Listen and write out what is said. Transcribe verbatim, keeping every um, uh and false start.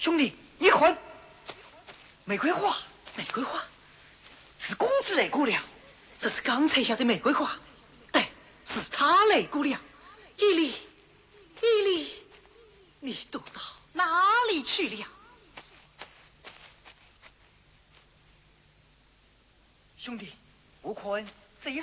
兄弟，你看，玫瑰花，玫瑰花，是公子来过了。这是刚才下的玫瑰花，对，是他来过了。伊犁，伊犁，你躲到哪里去了？兄弟，我看